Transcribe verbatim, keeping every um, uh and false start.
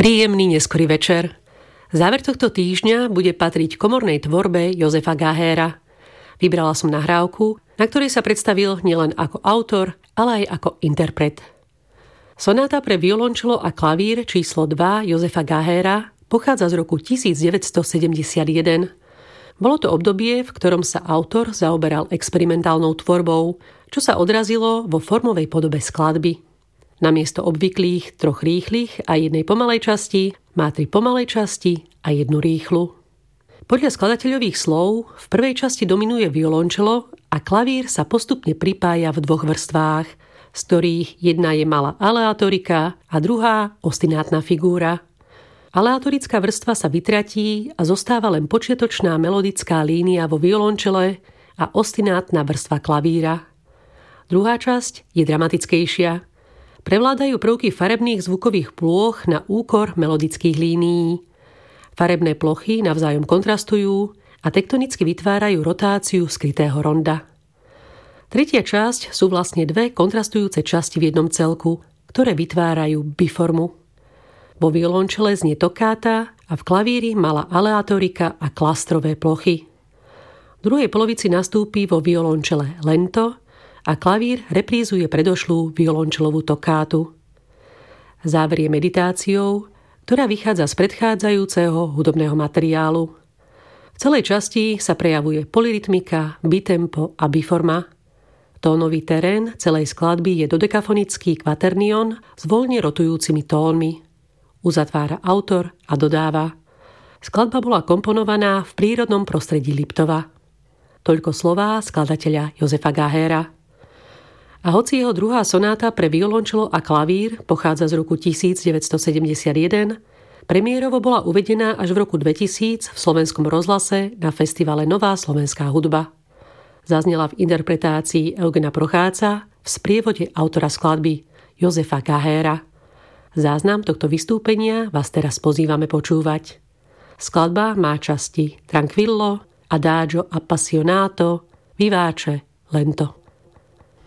Príjemný neskorý večer. Záver tohto týždňa bude patriť komornej tvorbe Josefa Gahera. Vybrala som nahrávku, na ktorej sa predstavil nielen ako autor, ale aj ako interpret. Sonáta pre violončelo a klavír číslo dva Josefa Gahera pochádza z roku devätnásťstosedemdesiatjeden. Bolo to obdobie, v ktorom sa autor zaoberal experimentálnou tvorbou, čo sa odrazilo vo formovej podobe skladby. Namiesto obvyklých troch rýchlych a jednej pomalej časti má tri pomalej časti a jednu rýchlu. Podľa skladateľových slov v prvej časti dominuje violončelo a klavír sa postupne pripája v dvoch vrstvách, z ktorých jedna je malá aleatorika a druhá ostinátna figúra. Aleatorická vrstva sa vytratí a zostáva len počiatočná melodická línia vo violončele a ostinátna vrstva klavíra. Druhá časť je dramatickejšia. Prevládajú prvky farebných zvukových plôch na úkor melodických línií. Farebné plochy navzájom kontrastujú a tektonicky vytvárajú rotáciu skrytého ronda. Tretia časť sú vlastne dve kontrastujúce časti v jednom celku, ktoré vytvárajú biformu. Vo violončele znie toccata a v klavíri malá aleatorika a klastrové plochy. V druhej polovici nastúpi vo violončele lento a klavír reprízuje predošlú violončelovú tockátu. Záver je meditáciou, ktorá vychádza z predchádzajúceho hudobného materiálu. V celej časti sa prejavuje polyrytmika, bitempo a biforma. Tónový terén celej skladby je dodekafonický kvaternion s voľne rotujúcimi tónmi. Uzatvára autor a dodáva: skladba bola komponovaná v prírodnom prostredí Liptova. Toľko slová skladateľa Josefa Gahera. A hoci jeho druhá sonáta pre violončelo a klavír pochádza z roku devätnásťstosedemdesiatjeden, premiérovo bola uvedená až v roku dvetisíc v Slovenskom rozhlase na festivale Nová slovenská hudba. Zaznela v interpretácii Eugena Procháca v sprievode autora skladby Josefa Gahera. Záznam tohto vystúpenia vás teraz pozývame počúvať. Skladba má časti Tranquillo, Adagio appassionato, Vivace, lento.